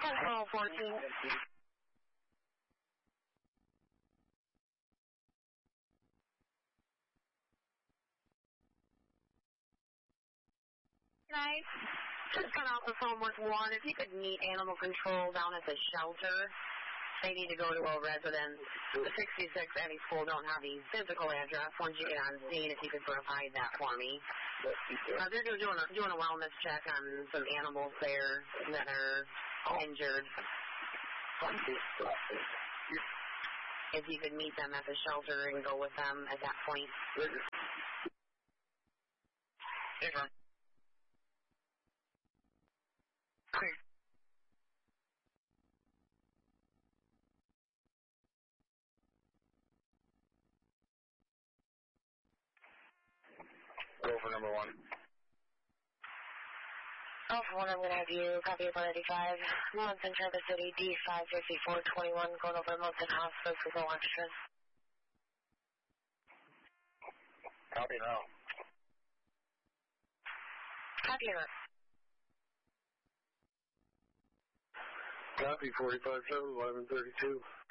Control 14. Nice. Just got off the phone with one. If you could meet animal control down at the shelter, they need to go to a residence. The 66 Eddie School don't have the physical address. Once you get on scene, if you could provide that for me. They're doing a wellness check on some animals there that are injured. If you could meet them at the shelter and go with them at that point. Go for number 1. Alpha 1, I'm going to have you copy of 185. Munson, Traverse City, D55421, going over to Munson Hospice with no extras. Copy now. Copy of it. Copy 45-7, 1132.